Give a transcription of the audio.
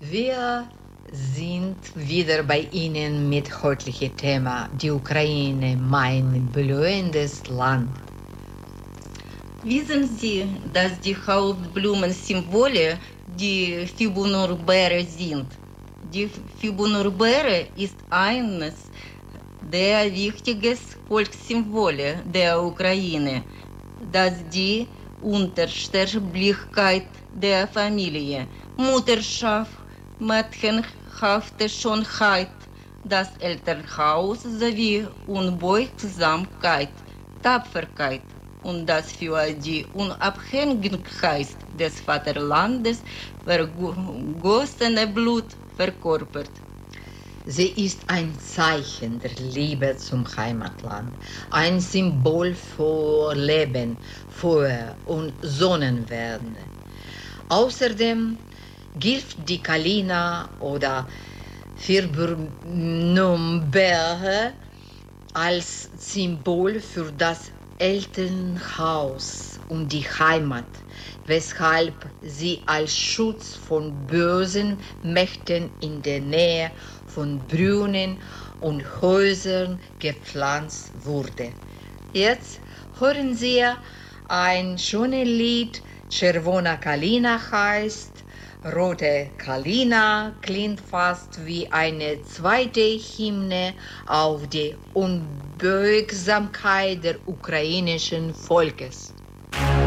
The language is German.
Wir sind wieder bei Ihnen mit heutigen Thema die Ukraine, mein blühendes Land. Wissen Sie, dass die Hauptblumensymbole die Fibonurbeere sind? Die Fibonurbeere ist eines der wichtigsten Volkssymbole der Ukraine, das die Unsterblichkeit der Familie, Mutterschaft, mädchenhafte Schönheit, das Elternhaus sowie Unbeugsamkeit, Tapferkeit und das für die Unabhängigkeit des Vaterlandes vergossene Blut verkörpert. Sie ist ein Zeichen der Liebe zum Heimatland, ein Symbol für Leben, Feuer und Sonnenwärme. Außerdem gilt die Kalina oder Fibonurbeere als Symbol für das Elternhaus und die Heimat, weshalb sie als Schutz von bösen Mächten in der Nähe von Brunnen und Häusern gepflanzt wurde. Jetzt hören Sie ein schönes Lied, Czerwona Kalina heißt. Rote Kalina klingt fast wie eine zweite Hymne auf die Unbeugsamkeit des ukrainischen Volkes.